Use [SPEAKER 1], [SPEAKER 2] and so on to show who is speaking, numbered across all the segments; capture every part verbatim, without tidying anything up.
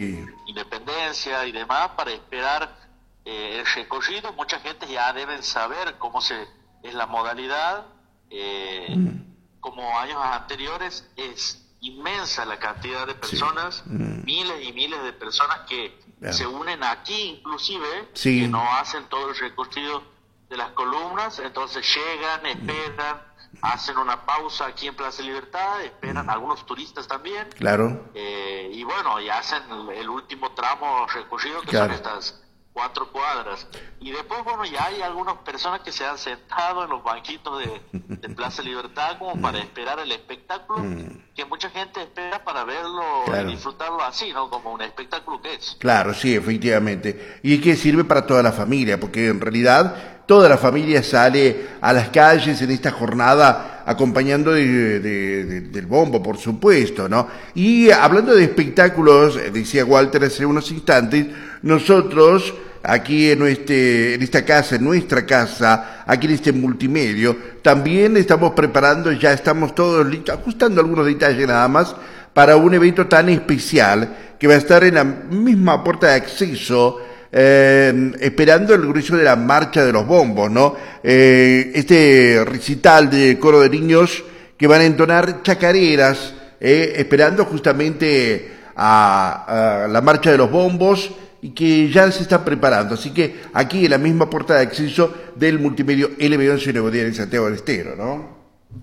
[SPEAKER 1] sí.
[SPEAKER 2] Independencia y demás para esperar eh, el recorrido. Mucha gente ya debe saber cómo se es la modalidad. Eh, mm. Como años anteriores, es inmensa la cantidad de personas, sí. mm. miles y miles de personas que yeah. se unen aquí inclusive, sí. que no hacen todo el recorrido de las columnas, entonces llegan, esperan, mm. hacen una pausa aquí en Plaza Libertad, esperan, mm. algunos turistas también,
[SPEAKER 1] claro,
[SPEAKER 2] eh, y bueno, y hacen el, el último tramo recorrido que claro. son estas cuatro cuadras, y después bueno ya hay algunas personas que se han sentado en los banquitos de, de Plaza Libertad como para esperar el espectáculo, que mucha gente espera para verlo claro. y disfrutarlo así, ¿no? Como un espectáculo que es.
[SPEAKER 1] Claro, sí, efectivamente, y que sirve para toda la familia, porque en realidad toda la familia sale a las calles en esta jornada acompañando de, de, de, del bombo, por supuesto, ¿no? Y hablando de espectáculos, decía Walter hace unos instantes, nosotros aquí en, este, en esta casa, en nuestra casa, aquí en este multimedio, también estamos preparando, ya estamos todos ajustando algunos detalles nada más, para un evento tan especial que va a estar en la misma puerta de acceso, eh, esperando el grueso de la marcha de los bombos, ¿no? Eh, este recital de coro de niños que van a entonar chacareras, eh, esperando justamente a, a la marcha de los bombos, y que ya se está preparando. Así que aquí en la misma puerta de acceso del multimedio L B once Nuevo Día en Santiago del Estero, ¿no?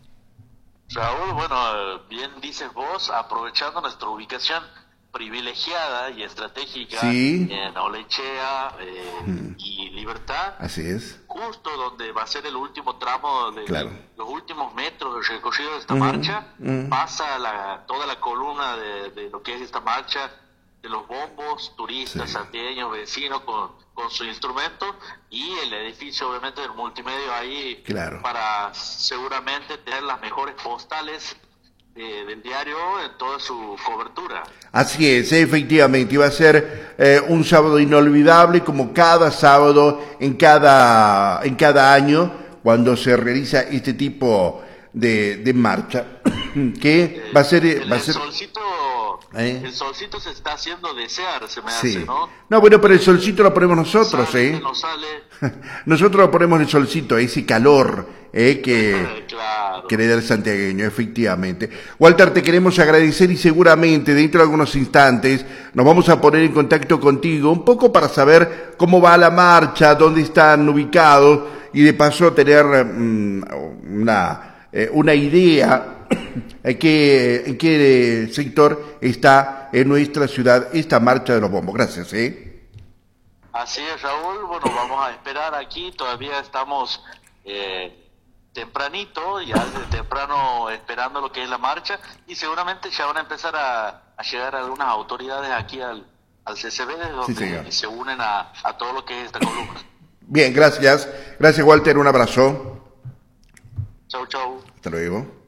[SPEAKER 2] Raúl, bueno, bien dices vos, aprovechando nuestra ubicación privilegiada y estratégica
[SPEAKER 1] sí.
[SPEAKER 2] en Olechea eh, hmm. y Libertad.
[SPEAKER 1] Así es.
[SPEAKER 2] Justo donde va a ser el último tramo de
[SPEAKER 1] claro.
[SPEAKER 2] los últimos metros del recorrido de esta
[SPEAKER 1] uh-huh.
[SPEAKER 2] marcha,
[SPEAKER 1] uh-huh.
[SPEAKER 2] pasa la, toda la columna de, de lo que es esta marcha, de los bombos, turistas, sí. santiagueños, vecinos con, con su instrumento, y el edificio obviamente del multimedio ahí
[SPEAKER 1] claro.
[SPEAKER 2] para seguramente tener las mejores postales de, del diario en toda su cobertura.
[SPEAKER 1] Así es, efectivamente, iba a ser eh, un sábado inolvidable como cada sábado en cada, en cada año cuando se realiza este tipo de, de marcha que eh, va a ser...
[SPEAKER 2] El,
[SPEAKER 1] va a
[SPEAKER 2] el
[SPEAKER 1] ser...
[SPEAKER 2] solcito ¿Eh? El solcito se está haciendo desear, se me
[SPEAKER 1] sí.
[SPEAKER 2] hace, ¿no?
[SPEAKER 1] No, bueno, pero el solcito lo ponemos nosotros,
[SPEAKER 2] sale,
[SPEAKER 1] ¿eh?
[SPEAKER 2] No sale.
[SPEAKER 1] Nosotros lo ponemos el solcito, ese calor, ¿eh? Que,
[SPEAKER 2] claro.
[SPEAKER 1] que le da el santiagueño, efectivamente. Walter, te queremos agradecer y seguramente dentro de algunos instantes nos vamos a poner en contacto contigo un poco para saber cómo va la marcha, dónde están ubicados y de paso tener um, una, eh, una idea ¿En qué, en qué sector está en nuestra ciudad esta marcha de los bombos? Gracias, ¿eh?
[SPEAKER 2] Así es, Raúl. Bueno, vamos a esperar aquí. Todavía estamos eh, tempranito, ya desde temprano esperando lo que es la marcha, y seguramente ya van a empezar a, a llegar algunas autoridades aquí al, al C C B, donde sí, se unen a, a todo lo que es esta columna.
[SPEAKER 1] Bien, gracias. Gracias, Walter. Un abrazo.
[SPEAKER 2] Chau, chau.
[SPEAKER 1] Hasta luego.